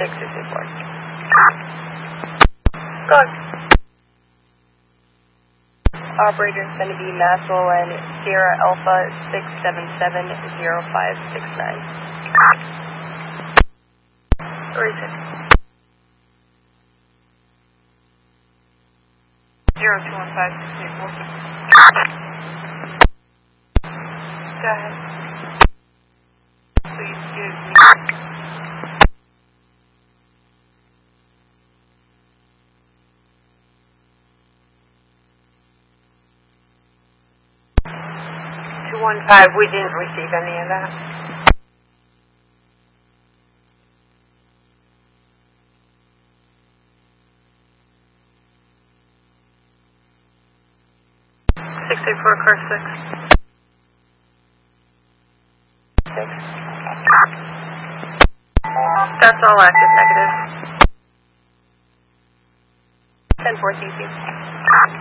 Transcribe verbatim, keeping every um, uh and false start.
six six eight four. Go on. Operator is going to be Maxwell and Sierra Alpha six seven seven zero five six nine. Three six. Zero two one five six eight four. Go ahead. Please give me. two one five, we didn't receive any of that. six eight four, car six. Six. That's all active, negative. ten four C C.